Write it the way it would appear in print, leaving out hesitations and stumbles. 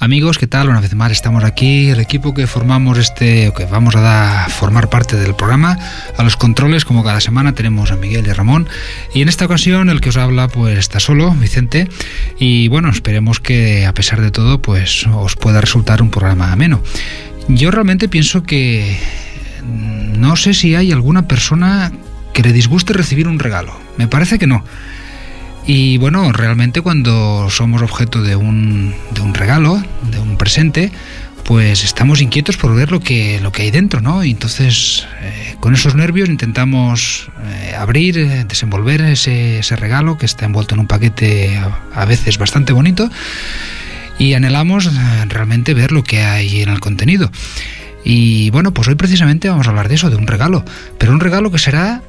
Amigos, ¿qué tal? Una vez más estamos aquí, el equipo que formamos que vamos a formar parte del programa. A los controles, como cada semana, tenemos a Miguel y a Ramón. Y en esta ocasión el que os habla pues está solo, Vicente. Y bueno, esperemos que a pesar de todo pues os pueda resultar un programa ameno. Yo realmente pienso que no sé si hay alguna persona que le disguste recibir un regalo. Me parece que no. Y bueno, realmente cuando somos objeto de un regalo, de un presente, pues estamos inquietos por ver lo que hay dentro, ¿no? Y entonces con esos nervios intentamos abrir, desenvolver ese regalo que está envuelto en un paquete a veces bastante bonito, y anhelamos realmente ver lo que hay en el contenido. Y bueno, pues hoy precisamente vamos a hablar de eso, de un regalo, pero un regalo que será